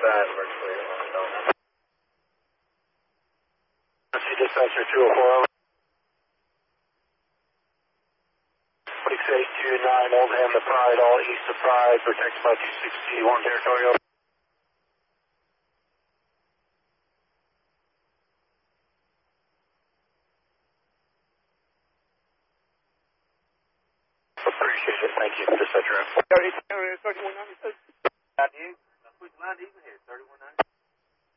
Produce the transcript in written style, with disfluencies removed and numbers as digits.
that virtually. Dispatcher 204. 6829 Oldham, the Pride, all east of Pride, protected by 261 territorial. Appreciate it. Thank you, Dispatcher. 3190. Who's line even here? 3190.